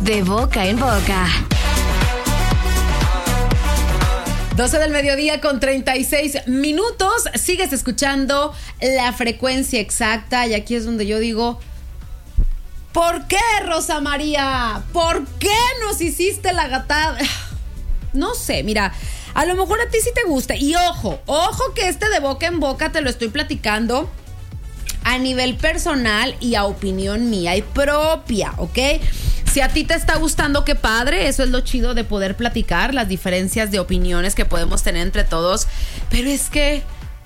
De boca en boca. 12 del mediodía con 36 minutos. Sigues escuchando La Frecuencia Exacta. Y aquí es donde yo digo: ¿por qué, Rosa María? ¿Por qué nos hiciste la gatada? No sé, mira, a lo mejor a ti sí te gusta. Y ojo que este de boca en boca te lo estoy platicando a nivel personal y a opinión mía y propia, ¿ok? Si a ti te está gustando, qué padre. Eso es lo chido de poder platicar las diferencias de opiniones que podemos tener entre todos. Pero es que...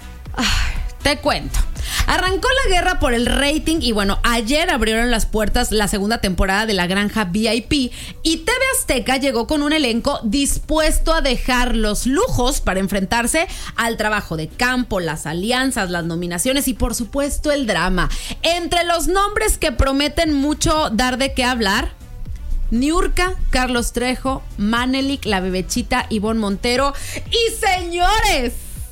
te cuento. Arrancó la guerra por el rating y bueno, ayer abrieron las puertas la segunda temporada de La Granja VIP y TV Azteca llegó con un elenco dispuesto a dejar los lujos para enfrentarse al trabajo de campo, las alianzas, las nominaciones y por supuesto el drama. Entre los nombres que prometen mucho dar de qué hablar: Niurka, Carlos Trejo, Manelik, la Bebechita, Ivonne Montero y, señores,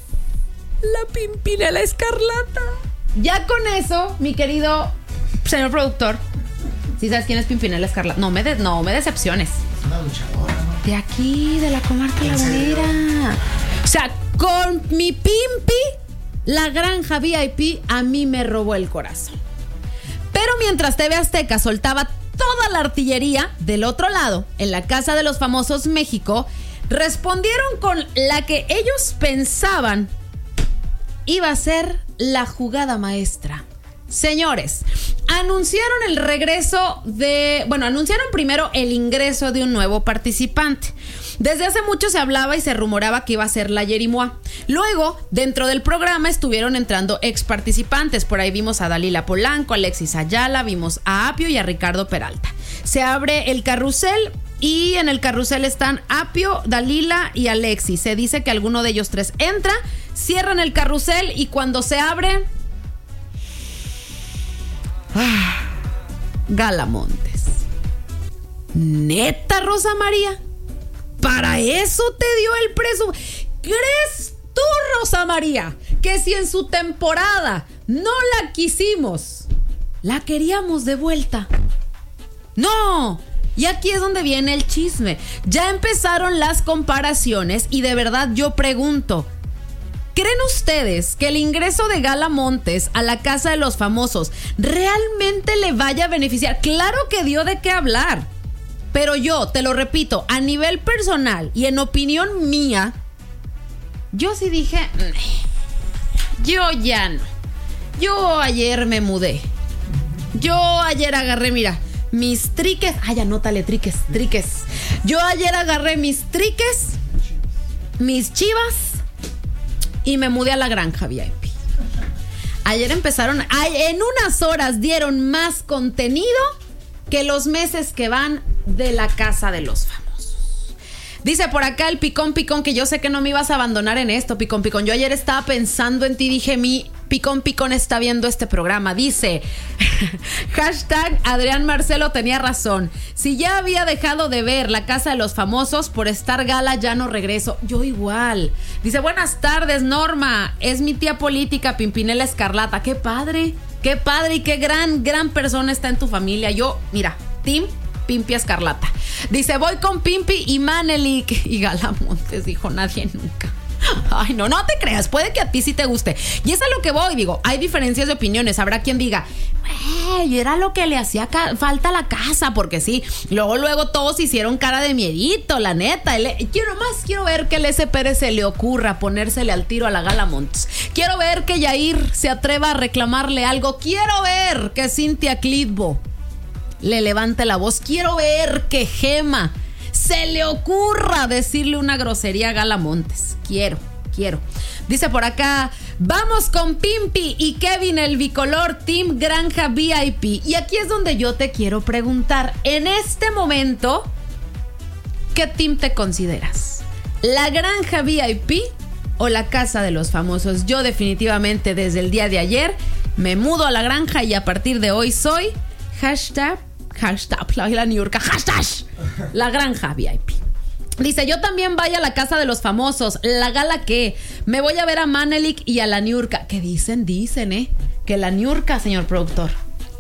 la Pimpinela Escarlata. Ya con eso, mi querido señor productor, ¿sí sabes quién es Pimpinela Escarlata? No me decepciones. Es una luchadora, ¿no? De aquí, de la comarca lagunera. O sea, con mi Pimpi, La Granja VIP a mí me robó el corazón. Pero mientras TV Azteca soltaba toda la artillería, del otro lado, en la Casa de los Famosos México, respondieron con la que ellos pensaban iba a ser la jugada maestra. Señores, anunciaron el regreso de... Bueno, anunciaron primero el ingreso de un nuevo participante. Desde hace mucho se hablaba y se rumoraba que iba a ser la Yerimoa. Luego, dentro del programa estuvieron entrando ex participantes. Por ahí vimos a Dalila Polanco, Alexis Ayala, vimos a Apio y a Ricardo Peralta. Se abre el carrusel y en el carrusel están Apio, Dalila y Alexis. Se dice que alguno de ellos tres entra, cierran el carrusel y cuando se abre... Gala Montes. ¿Neta, Rosa María? ¿Para eso te dio el presupuesto? ¿Crees tú, Rosa María, que si en su temporada no la quisimos, la queríamos de vuelta? ¡No! Y aquí es donde viene el chisme. Ya empezaron las comparaciones y de verdad yo pregunto: ¿creen ustedes que el ingreso de Gala Montes a la Casa de los Famosos realmente le vaya a beneficiar? Claro que dio de qué hablar, pero yo, te lo repito, a nivel personal y en opinión mía, yo sí dije, yo ya no. Yo ayer me mudé. Yo ayer agarré, mira, mis triques. Ay, anótale, triques. Yo ayer agarré mis triques, mis chivas y me mudé a La Granja VIP. Ayer empezaron, en unas horas dieron más contenido que los meses que van de la Casa de los Famosos. Dice por acá el Picón, que yo sé que no me ibas a abandonar en esto, Picón. Yo ayer estaba pensando en ti, dije, mi Picón está viendo este programa. Dice, hashtag Adrián Marcelo tenía razón. Si ya había dejado de ver La Casa de los Famosos por estar Gala, ya no regreso. Yo igual. Dice, buenas tardes, Norma. Es mi tía política, Pimpinela Escarlata. Qué padre y qué gran persona está en tu familia. Yo, mira, team Pimpi Escarlata. Dice, voy con Pimpi y Manelik. Y Gala Montes dijo, nadie nunca. Ay, no te creas, puede que a ti sí te guste. Y es a lo que voy, digo, hay diferencias de opiniones. Habrá quien diga, era lo que le hacía falta a la casa, porque sí, luego todos hicieron cara de miedito, la neta. Quiero ver que el SP se le ocurra ponérsele al tiro a la Gala Montes. Quiero ver que Yair se atreva a reclamarle algo. Quiero ver que Cintia Clitbo le levante la voz. Quiero ver que Gema se le ocurra decirle una grosería a Gala Montes. Quiero. Dice por acá, vamos con Pimpi y Kevin el bicolor, Team Granja VIP. Y aquí es donde yo te quiero preguntar, en este momento, ¿qué team te consideras? ¿La Granja VIP o la Casa de los Famosos? Yo definitivamente desde el día de ayer me mudo a La Granja y a partir de hoy soy hashtag la Niurka, hashtag La Granja VIP. Dice, yo también vaya a la Casa de los Famosos. ¿La gala qué? Me voy a ver a Manelik y a la Niurka. ¿Qué dicen? Que la Niurka, señor productor,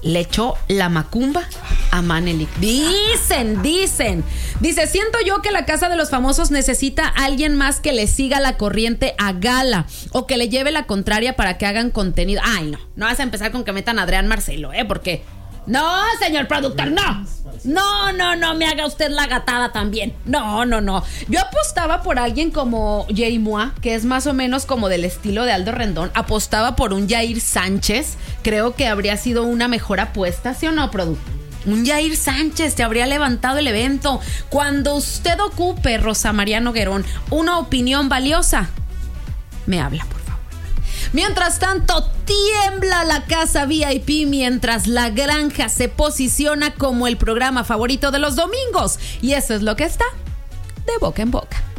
le echó la macumba a Manelik. Dicen. Dice, siento yo que la Casa de los Famosos necesita a alguien más que le siga la corriente a Gala o que le lleve la contraria para que hagan contenido. Ay, no vas a empezar con que metan a Adrián Marcelo, porque... No, señor productor, no, me haga usted la gatada también. No. Yo apostaba por alguien como Jay Moa, que es más o menos como del estilo de Aldo Rendón. Apostaba por un Yair Sánchez. Creo que habría sido una mejor apuesta, ¿sí o no, productor? Un Yair Sánchez te habría levantado el evento. Cuando usted ocupe, Rosa María Noguerón, una opinión valiosa, me habla, por favor. Mientras tanto, tiembla la casa VIP mientras La Granja se posiciona como el programa favorito de los domingos. Y eso es lo que está de boca en boca.